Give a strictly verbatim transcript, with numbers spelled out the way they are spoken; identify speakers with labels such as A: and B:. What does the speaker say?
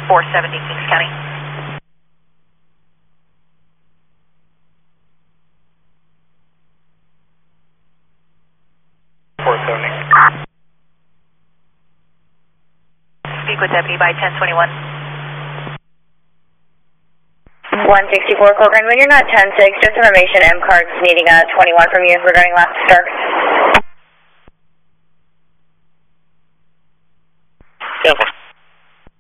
A: four seventy, Kings County.
B: four seventy.
A: Speak with Deputy by ten twenty-one.
C: one sixty-four Colgan, when you're not ten six, just information, M card's needing a twenty-one from you regarding last start.
B: ten four.